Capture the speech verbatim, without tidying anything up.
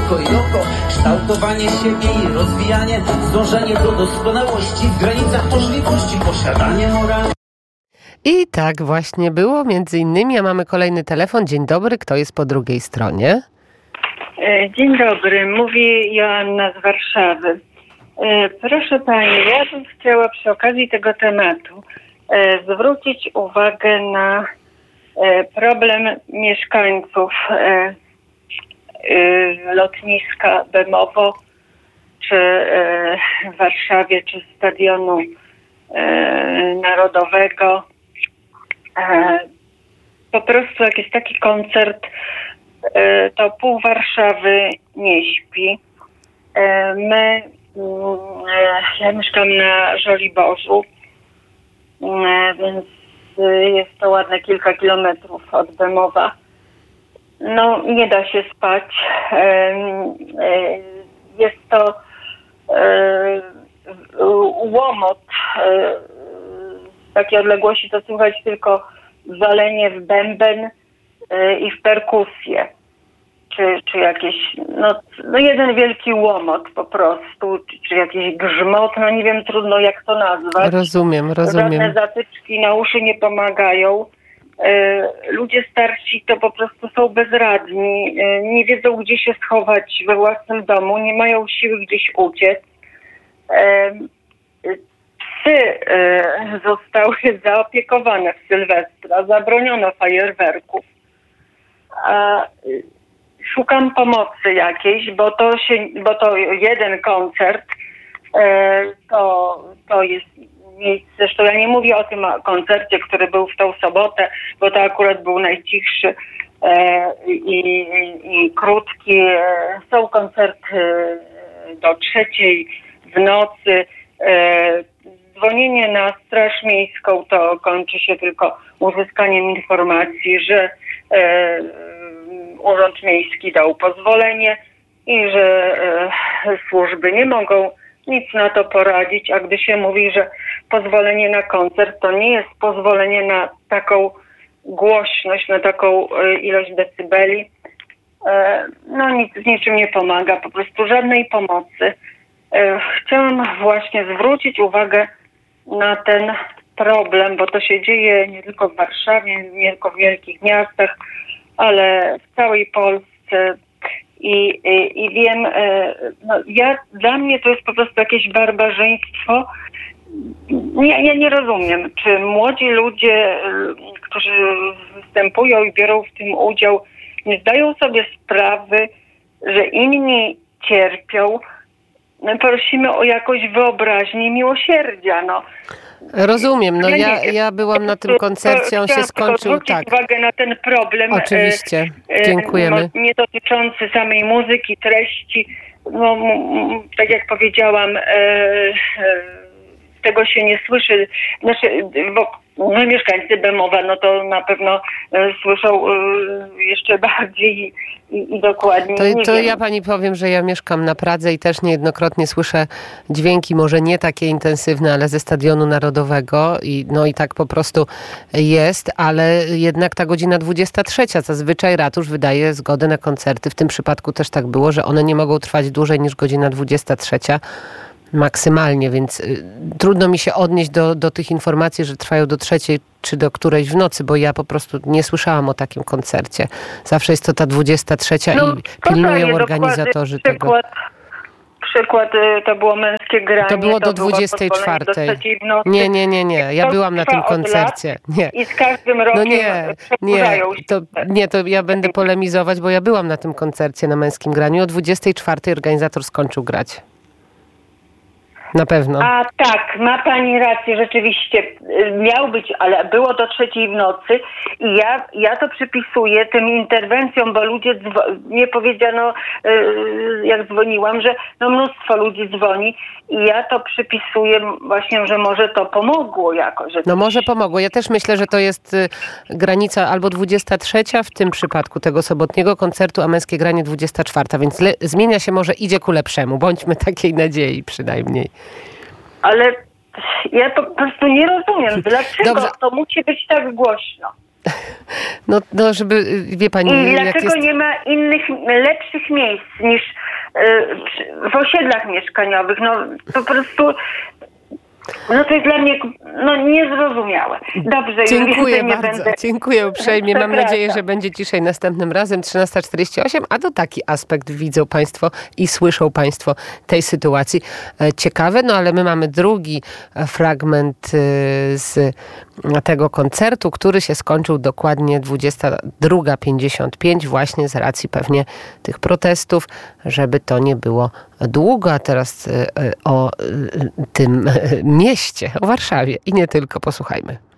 oko i oko, kształtowanie siebie i rozwijanie, dążenie do doskonałości w granicach możliwości, posiadanie moralne. I tak właśnie było między innymi, a mamy kolejny telefon. Dzień dobry, kto jest po drugiej stronie? Dzień dobry, mówi Joanna z Warszawy. Proszę Pani, ja bym chciała przy okazji tego tematu zwrócić uwagę na problem mieszkańców lotniska Bemowo, czy w Warszawie, czy Stadionu Narodowego. Po prostu jak jest taki koncert, to pół Warszawy nie śpi. My, ja mieszkam na Żoliborzu, więc jest to ładne kilka kilometrów od Bemowa. No, nie da się spać. Jest to łomot. Z takiej odległości to słychać tylko walenie w bęben i w perkusję. Czy, czy jakieś, no, no jeden wielki łomot po prostu, czy, czy jakiś grzmot, no nie wiem, trudno jak to nazwać. Rozumiem, rozumiem. Żadne zatyczki na uszy nie pomagają. E, ludzie starsi to po prostu są bezradni, e, nie wiedzą gdzie się schować we własnym domu, nie mają siły gdzieś uciec. E, psy e, zostały zaopiekowane w Sylwestra, zabroniono fajerwerków. A szukam pomocy jakiejś, bo to się, bo to jeden koncert, e, to, to jest miejsce, zresztą ja nie mówię o tym koncercie, który był w tą sobotę, bo to akurat był najcichszy e, i, i, i krótki. E, są koncerty do trzeciej w nocy. E, dzwonienie na Straż Miejską to kończy się tylko uzyskaniem informacji, że e, Urząd Miejski dał pozwolenie i że e, służby nie mogą nic na to poradzić, a gdy się mówi, że pozwolenie na koncert to nie jest pozwolenie na taką głośność, na taką e, ilość decybeli, e, no nic z niczym nie pomaga, po prostu żadnej pomocy. E, chciałam właśnie zwrócić uwagę na ten problem, bo to się dzieje nie tylko w Warszawie, nie tylko w wielkich miastach, ale w całej Polsce i, i, i wiem, no ja, dla mnie to jest po prostu jakieś barbarzyństwo. Ja, ja nie rozumiem, czy młodzi ludzie, którzy występują i biorą w tym udział, nie zdają sobie sprawy, że inni cierpią. My prosimy o jakąś wyobraźnię i miłosierdzia, no. Rozumiem, no ja, ja byłam na tym koncercie, on się skończył zwrócić tak. uwagę na ten problem. Oczywiście, dziękujemy. No, nie dotyczący samej muzyki, treści. No, tak jak powiedziałam, e, e, tego się nie słyszy. Znaczy, bo no, mieszkańcy Bemowa, no to na pewno e, słyszą e, jeszcze bardziej i, i dokładniej. To, nie to wiem. ja pani powiem, że ja mieszkam na Pradze i też niejednokrotnie słyszę dźwięki, może nie takie intensywne, ale ze Stadionu Narodowego i no i tak po prostu jest, ale jednak ta godzina dwudziesta trzecia, zazwyczaj ratusz wydaje zgodę na koncerty. W tym przypadku też tak było, że one nie mogą trwać dłużej niż godzina dwudziesta trzecia. Maksymalnie, więc y, trudno mi się odnieść do, do tych informacji, że trwają do trzeciej czy do którejś w nocy, bo ja po prostu nie słyszałam o takim koncercie. Zawsze jest to ta dwudziesta trzecia No, i pilnują organizatorzy przykład, tego. Przykład to było męskie granie. To było do było dwudziestej czwartej. do trzeciej w nocy. Nie, nie, nie, nie. Ja To byłam na trwa tym od koncercie. lat Nie. I z każdym rokiem No nie, nie, przedłużają się. to, nie, to ja będę polemizować, bo ja byłam na tym koncercie na męskim graniu. O dwudziestej czwartej organizator skończył grać. Na pewno. A tak, ma pani rację, rzeczywiście miał być, ale było do trzeciej w nocy i ja, ja to przypisuję tym interwencjom, bo ludzie, dzwo- mnie powiedziano, yy, jak dzwoniłam, że no mnóstwo ludzi dzwoni i ja to przypisuję właśnie, że może to pomogło jakoś. Że No może pomogło. Ja też myślę, że to jest y, granica albo dwudziesta trzecia w tym przypadku tego sobotniego koncertu, a męskie granie dwudziesta czwarta, więc le- zmienia się, może idzie ku lepszemu. Bądźmy takiej nadziei przynajmniej. Ale ja po prostu nie rozumiem, dlaczego Dobrze. to musi być tak głośno. No, no żeby, wie pani... I jak dlaczego jest... nie ma innych, lepszych miejsc niż y, w osiedlach mieszkaniowych? No po prostu... No to jest dla mnie no, niezrozumiałe. Dobrze, Dziękuję już nie bardzo. będę... Dziękuję uprzejmie. Mam Przepraszam. nadzieję, że będzie ciszej następnym razem. trzynasta czterdzieści osiem, a to taki aspekt widzą Państwo i słyszą Państwo tej sytuacji. E, Ciekawe, no ale my mamy drugi e, fragment e, z tego koncertu, który się skończył dokładnie dwudziesta druga pięćdziesiąt pięć właśnie z racji pewnie tych protestów, żeby to nie było długo, a teraz e, o e, tym e, mieście, o Warszawie i nie tylko. Posłuchajmy.